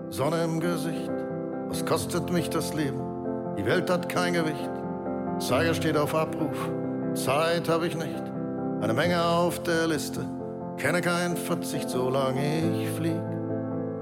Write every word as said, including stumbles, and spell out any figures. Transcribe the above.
Sonne im Gesicht. Was kostet mich das Leben? Die Welt hat kein Gewicht. Zeiger steht auf Abruf. Zeit habe ich nicht. Eine Menge auf der Liste. Kenne keinen Verzicht, solange ich flieg.